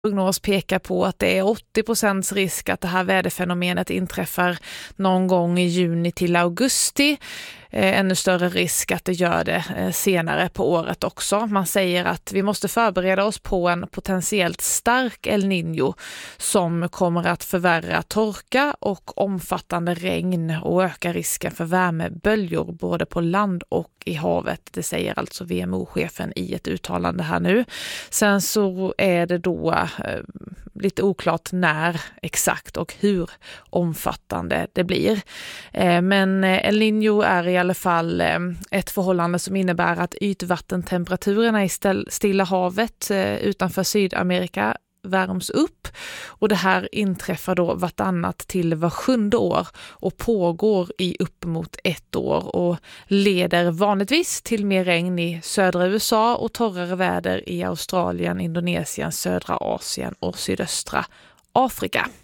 Prognos pekar på att det är 80% risk att det här väderfenomenet inträffar någon gång i juni till augusti. Ännu större risk att det gör det senare på året också. Man säger att vi måste förbereda oss på en potentiellt stark El Niño som kommer att förvärra torka och omfattande regn och öka risken för värmeböljor både på land och i havet. Det säger alltså WMO-chefen i ett uttalande här nu. Sen så är det då lite oklart när exakt och hur omfattande det blir. Men El Niño är i alla fall ett förhållande som innebär att ytvattentemperaturerna i Stilla havet utanför Sydamerika värms upp och det här inträffar då vartannat till var 7:e år och pågår i uppemot 1 år och leder vanligtvis till mer regn i södra USA och torrare väder i Australien, Indonesien, södra Asien och sydöstra Afrika.